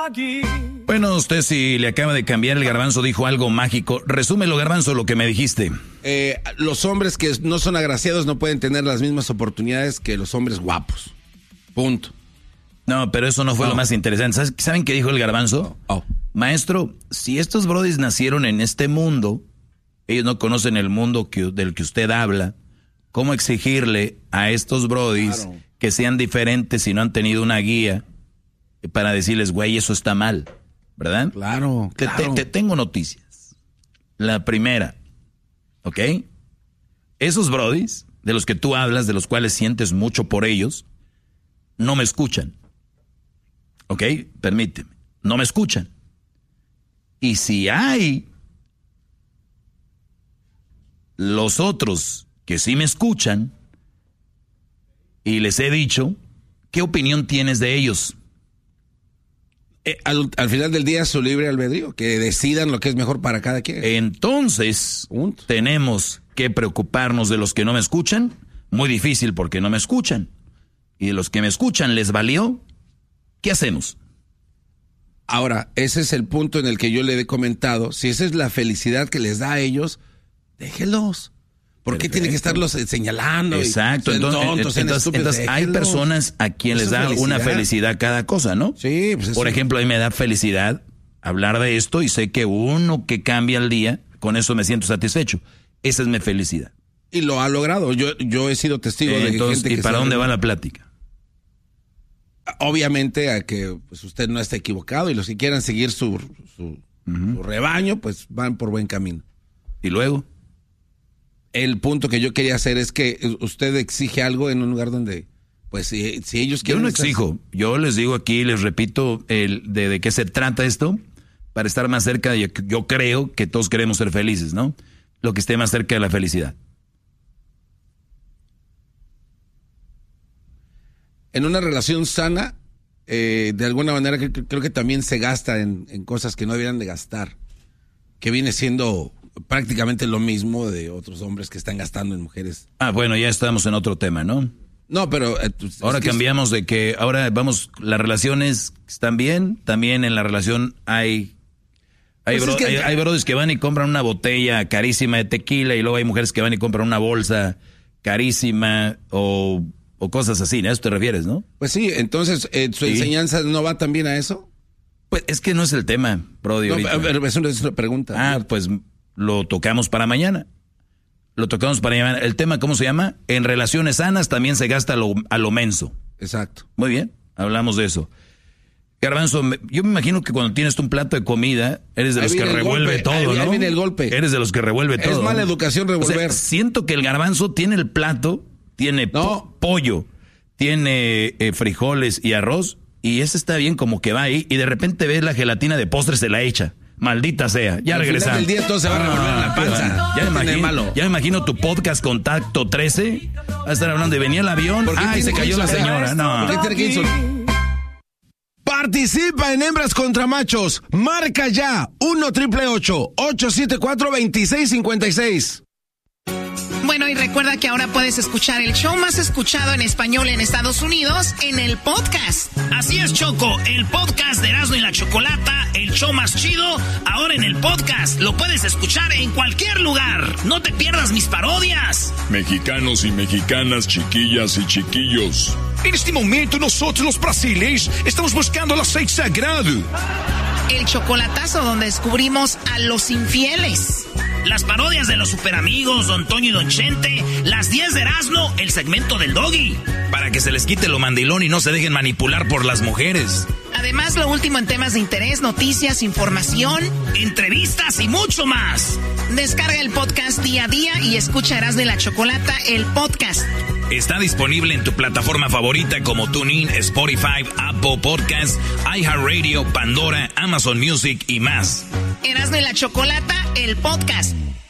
Bueno, usted si le acaba de cambiar, el Garbanzo dijo algo mágico. Resúmelo, Garbanzo, lo que me dijiste. Los hombres que no son agraciados no pueden tener las mismas oportunidades que los hombres guapos. Punto. No, pero eso no fue lo más interesante. ¿Saben qué dijo el Garbanzo? Maestro, si estos brodis nacieron en este mundo, ellos no conocen el mundo del que usted habla, ¿cómo exigirle a estos brodis que sean diferentes si no han tenido una guía para decirles, güey, eso está mal? ¿Verdad? Claro. Te tengo noticias. La primera, ¿ok? Esos brodis, de los que tú hablas, de los cuales sientes mucho por ellos, no me escuchan. ¿Ok? Permíteme. No me escuchan. Y si hay los otros que sí me escuchan y les he dicho, ¿qué opinión tienes de ellos? Al final del día es su libre albedrío, que decidan lo que es mejor para cada quien. Entonces, tenemos que preocuparnos de los que no me escuchan. Muy difícil porque no me escuchan. Y de los que me escuchan les valió. ¿Qué hacemos? Ahora, ese es el punto en el que yo le he comentado. Si esa es la felicidad que les da a ellos, déjenlos. ¿Por qué tienen que estarlos señalando? Exacto. Entonces hay personas a quien les da una felicidad cada cosa, ¿no? Sí. Pues por ejemplo, a mí me da felicidad hablar de esto y sé que uno que cambia al día, con eso me siento satisfecho. Esa es mi felicidad. Y lo ha logrado. Yo he sido testigo de gente que... ¿Y para dónde va la plática? Obviamente a que pues, usted no está equivocado y los que quieran seguir su rebaño, pues van por buen camino. ¿Y luego? El punto que yo quería hacer es que usted exige algo en un lugar donde, pues, si ellos quieren... Yo no exijo. Yo les digo aquí, les repito, de qué se trata esto, para estar más cerca de... Yo creo que todos queremos ser felices, ¿no? Lo que esté más cerca de la felicidad. En una relación sana, de alguna manera creo que también se gasta en cosas que no deberían de gastar, que viene siendo prácticamente lo mismo de otros hombres que están gastando en mujeres. Bueno, ya estamos en otro tema, ¿no? No, pero... ahora cambiamos de que, ahora vamos, las relaciones están bien, también en la relación hay brothers que van y compran una botella carísima de tequila y luego hay mujeres que van y compran una bolsa carísima o cosas así, ¿a eso te refieres, no? Pues sí, entonces, ¿su enseñanza no va también a eso? Pues es que no es el tema, Brody. No, es una pregunta. Pues lo tocamos para mañana. El tema, ¿cómo se llama? En relaciones sanas también se gasta a lo menso. Exacto. Muy bien, hablamos de eso. Garbanzo, yo me imagino que cuando tienes un plato de comida, eres de los que revuelve todo, ¿no? Ahí viene el golpe. Eres de los que revuelve todo. Es mala educación revolver. O sea, siento que el Garbanzo tiene el plato, tiene pollo, tiene frijoles y arroz, y ese está bien como que va ahí, y de repente ves la gelatina de postre, se la echa. Maldita sea, ya regresamos. El día todo se va a revolver en la panza. Ya me imagino tu podcast Contacto 13. Va a estar hablando de venía el avión. Y se cayó la señora. No. ¿Por qué tiene que Participa en Hembras contra Machos. Marca ya 1-888-874-2656. Bueno, y recuerda que ahora puedes escuchar el show más escuchado en español en Estados Unidos en el podcast. Así es, Choco, el podcast de Erasmo y la Chocolata, el show más chido, ahora en el podcast. Lo puedes escuchar en cualquier lugar. No te pierdas mis parodias. Mexicanos y mexicanas, chiquillas y chiquillos. En este momento nosotros los brasileños estamos buscando el aceite sagrado. El chocolatazo donde descubrimos a los infieles. Las parodias de los superamigos, Don Toño y Don Chente, las 10 de Erasmo, el segmento del Doggy. Para que se les quite lo mandilón y no se dejen manipular por las mujeres. Además, lo último en temas de interés, noticias, información, entrevistas y mucho más. Descarga el podcast día a día y escucha Erasmo y la Chocolata, el podcast. Está disponible en tu plataforma favorita como TuneIn, Spotify, Apple Podcasts, iHeartRadio, Pandora, Amazon Music y más. Erasmo y la Chocolata, el podcast.